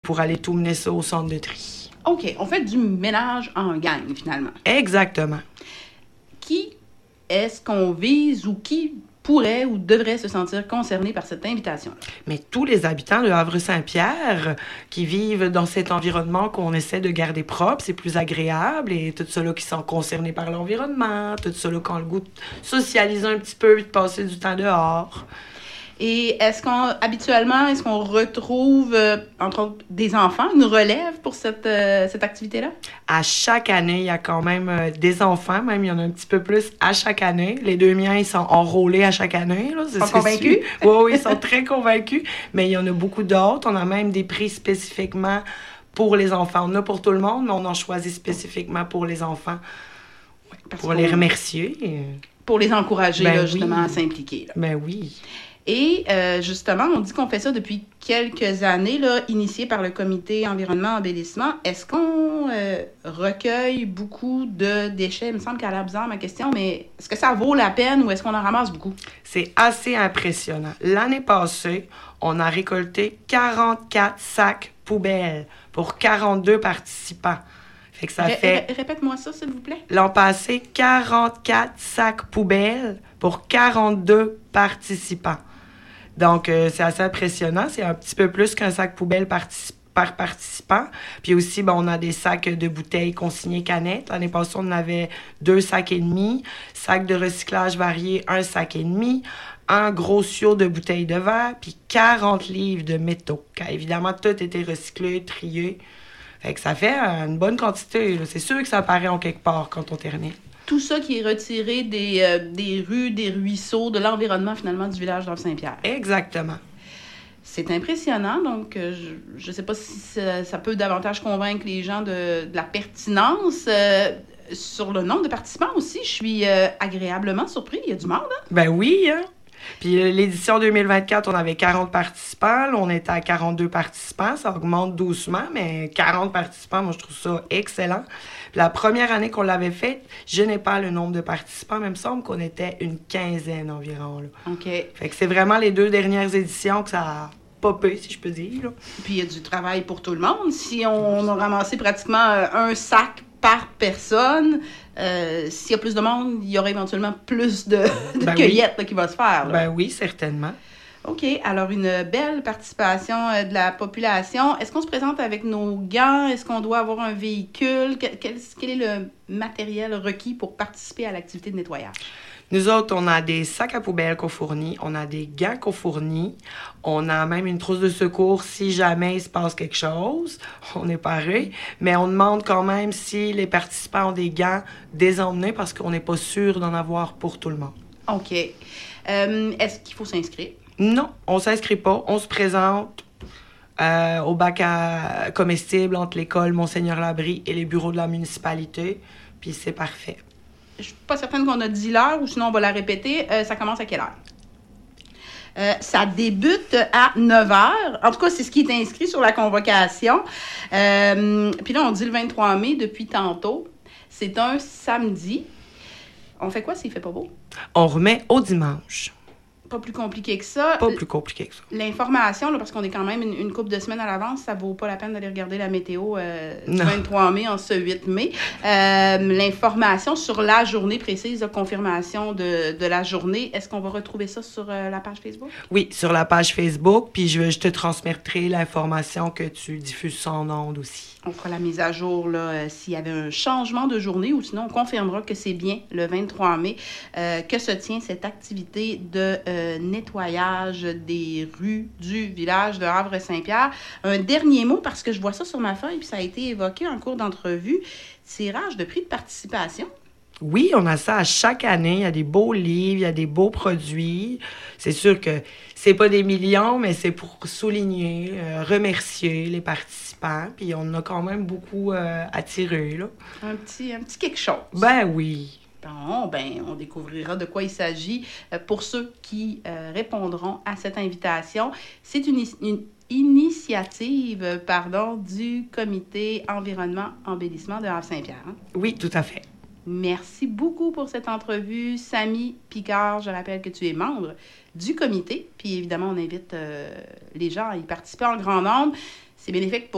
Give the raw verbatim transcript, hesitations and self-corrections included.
pour aller tout mener ça au centre de tri. OK, on fait du ménage en gang, finalement. Exactement. Qui est-ce qu'on vise ou qui pourrait ou devrait se sentir concerné par cette invitation-là? Mais tous les habitants de Havre-Saint-Pierre qui vivent dans cet environnement qu'on essaie de garder propre, c'est plus agréable, et tous ceux-là qui sont concernés par l'environnement, tous ceux-là qui ont le goût de socialiser un petit peu et de passer du temps dehors. Et est-ce qu'on, habituellement, est-ce qu'on retrouve, euh, entre autres, des enfants, une relève pour cette, euh, cette activité-là? À chaque année, il y a quand même euh, des enfants, même il y en a un petit peu plus à chaque année. Les deux miens, ils sont enrôlés à chaque année. Là, ils sont convaincus? Oui, oui, ils sont très convaincus. Mais il y en a beaucoup d'autres. On a même des prix spécifiquement pour les enfants. On en a pour tout le monde, mais on en choisit spécifiquement pour les enfants. Ouais, pour qu'on... les remercier. Pour les encourager, ben là, oui. justement, à s'impliquer. Là. Ben oui. Et euh, justement, on dit qu'on fait ça depuis quelques années, là, initié par le comité environnement-embellissement. Est-ce qu'on euh, recueille beaucoup de déchets? Il me semble qu'elle a l'air bizarre, ma question, mais est-ce que ça vaut la peine ou est-ce qu'on en ramasse beaucoup? C'est assez impressionnant. L'année passée, on a récolté quarante-quatre sacs poubelles pour quarante-deux participants. Fait que ça Ré- fait... ré- Répète-moi ça, s'il vous plaît. L'an passé, quarante-quatre sacs poubelles pour quarante-deux participants. Donc, euh, c'est assez impressionnant. C'est un petit peu plus qu'un sac poubelle particip- par participant. Puis aussi, ben, on a des sacs de bouteilles consignées canettes. L'année passée, on avait deux sacs et demi. Sacs de recyclage variés, un sac et demi. Un gros siot de bouteilles de verre. Puis quarante livres de métaux. Car évidemment, tout était recyclé, trié. Fait que ça fait une bonne quantité. Là. C'est sûr que ça apparaît en quelque part quand on termine. Tout ça qui est retiré des, euh, des rues, des ruisseaux, de l'environnement, finalement, du village d'Havre-Saint-Pierre. Exactement. C'est impressionnant. Donc, euh, je ne sais pas si ça, ça peut davantage convaincre les gens de, de la pertinence. Euh, sur le nombre de participants aussi, je suis euh, agréablement surpris. Il y a du monde, hein? Ben oui, hein? Puis euh, l'édition deux mille vingt-quatre, on avait quarante participants. Là, on était à quarante-deux participants. Ça augmente doucement, mais quarante participants, moi, je trouve ça excellent. Puis la première année qu'on l'avait fait, je n'ai pas le nombre de participants, mais il me semble qu'on était une quinzaine environ. Là. OK. Fait que c'est vraiment les deux dernières éditions que ça a popé, si je peux dire. Là. Puis il y a du travail pour tout le monde. Si on, on a ramassé pratiquement un sac par personne, euh, s'il y a plus de monde, il y aura éventuellement plus de, de ben cueillettes oui. là, qui va se faire. Là. Ben oui, certainement. OK. Alors, une belle participation euh, de la population. Est-ce qu'on se présente avec nos gants? Est-ce qu'on doit avoir un véhicule? Quel, quel, quel est le matériel requis pour participer à l'activité de nettoyage? Nous autres, on a des sacs à poubelle qu'on fournit, on a des gants qu'on fournit, on a même une trousse de secours si jamais il se passe quelque chose. On est paré, mais on demande quand même si les participants ont des gants désemmenés parce qu'on n'est pas sûr d'en avoir pour tout le monde. OK. Euh, est-ce qu'il faut s'inscrire? Non, on ne s'inscrit pas. On se présente euh, au bac à comestibles entre l'école Monseigneur-Labrie et les bureaux de la municipalité, puis c'est parfait. Je suis pas certaine qu'on a dit l'heure ou sinon on va la répéter. Euh, ça commence à quelle heure? Euh, ça débute à neuf heures. En tout cas, c'est ce qui est inscrit sur la convocation. Euh, puis là, on dit le vingt-trois mai depuis tantôt. C'est un samedi. On fait quoi s'il fait pas beau? On remet au dimanche. Pas plus compliqué que ça. Pas plus compliqué que ça. L'information, là, parce qu'on est quand même une, une couple de semaines à l'avance, ça vaut pas la peine d'aller regarder la météo euh, du Non. vingt-trois mai en ce huit mai. Euh, l'information sur la journée précise, la confirmation de, de la journée, est-ce qu'on va retrouver ça sur euh, la page Facebook? Oui, sur la page Facebook, puis je, je te transmettrai l'information que tu diffuses son onde aussi. On fera la mise à jour là, euh, s'il y avait un changement de journée ou sinon on confirmera que c'est bien le vingt-trois mai euh, que se tient cette activité de euh, nettoyage des rues du village de Havre-Saint-Pierre. Un dernier mot parce que je vois ça sur ma feuille puis ça a été évoqué en cours d'entrevue. Tirage de prix de participation. Oui, on a ça à chaque année. Il y a des beaux livres, il y a des beaux produits. C'est sûr que c'est pas des millions, mais c'est pour souligner, euh, remercier les participants. Puis on a quand même beaucoup euh, attiré, là. Un petit, un petit quelque chose. Ben oui. Bon, ben, on découvrira de quoi il s'agit euh, pour ceux qui euh, répondront à cette invitation. C'est une, une initiative euh, pardon, du comité environnement-embellissement de Havre-Saint-Pierre. Hein? Oui, tout à fait. Merci beaucoup pour cette entrevue. Samy Picard, je rappelle que tu es membre du comité. Puis évidemment, on invite euh, les gens à y participer en grand nombre. C'est bénéfique pour